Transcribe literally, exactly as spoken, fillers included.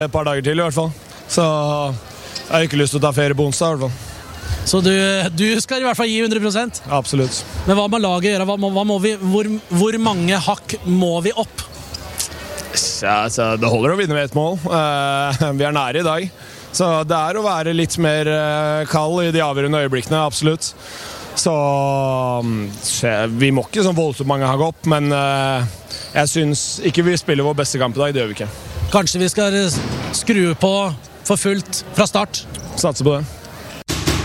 Et par dager til i hvert fall. Så jeg har ikke lyst til å ta ferie på onsdag i hvert fall. Så du, du skal i hvert fall gi hundre prosent? Absolutt. Men hva må laget gjøre? Hva må, hva må vi, hvor, hvor mange hakk må vi opp? Ja, så det holder å vinne med ett mål. Uh, vi er nære i dag. Så det er å være litt mer uh, kald i de avgjørende øyeblikkene, absolutt. Så um, vi må ikke sånn voldsomt mange hakk opp, men uh, jeg synes ikke vi spiller vår beste kamp i dag, det gjør vi ikke. Kanskje vi skal skru på for fullt fra start? Satser på det.